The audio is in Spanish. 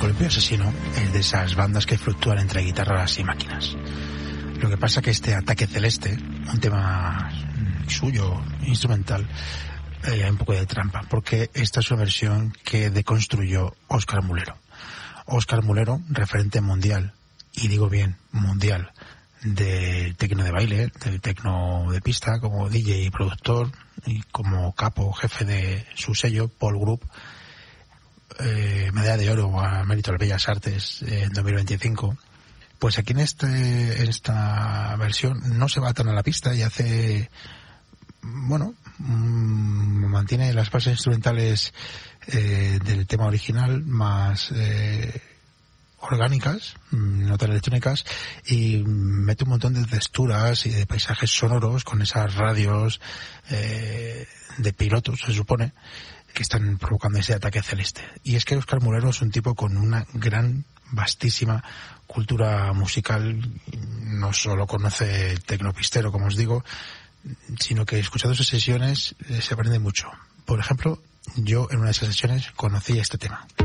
Columpio Asesino es de esas bandas que fluctúan entre guitarras y máquinas. Lo que pasa que este Ataque Celeste, un tema suyo, instrumental, hay un poco de trampa, porque esta es una versión que deconstruyó Óscar Mulero. Óscar Mulero, referente mundial, y digo bien, mundial, del tecno de baile, del tecno de pista, como DJ y productor, y como capo, jefe de su sello, Paul Group, medalla de oro a mérito de las Bellas Artes en 2025. Pues aquí en esta versión no se va tan a la pista y hace, bueno, mantiene las bases instrumentales del tema original más orgánicas, no tan electrónicas, y mete un montón de texturas y de paisajes sonoros con esas radios de pilotos, se supone, que están provocando ese ataque celeste. Y es que Óscar Mulero es un tipo con una gran, vastísima cultura musical. No solo conoce el tecnopistero, como os digo, sino que escuchando sus sesiones se aprende mucho. Por ejemplo, yo en una de esas sesiones conocí este tema.